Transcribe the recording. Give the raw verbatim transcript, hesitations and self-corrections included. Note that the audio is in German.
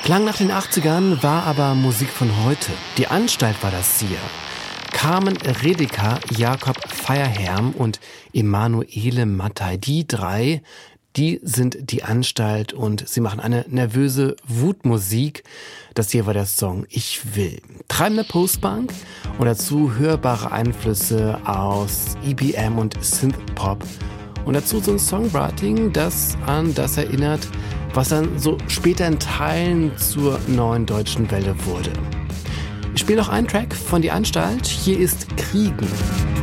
Klang nach den achtzigern, war aber Musik von heute. Die Anstalt war das hier. Carmen Redeker, Jakob Feierherm und Emanuele Mattei, die drei, die sind die Anstalt und sie machen eine nervöse Wutmusik. Das hier war der Song Ich will. Treibende Postpunk und dazu hörbare Einflüsse aus E B M und Synthpop. Und dazu so ein Songwriting, das an das erinnert, was dann so später in Teilen zur neuen deutschen Welle wurde. Ich spiele noch einen Track von Die Anstalt. Hier ist Kriegen.